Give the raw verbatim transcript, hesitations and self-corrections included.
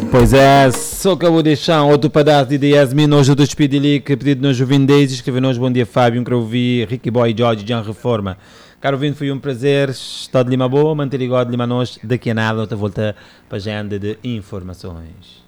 Pois é, só acabou de deixar outro pedaço de Yasmin, hoje eu despedi-lhe que pedido nos Juvindez, escreveu-nos bom dia Fábio, quero ouvir Ricky Boy, George, Jan Reforma. Caro vindo, foi um prazer, estou de Lima Boa, manter ligado de Lima Nós, daqui a nada, outra volta para a agenda de informações.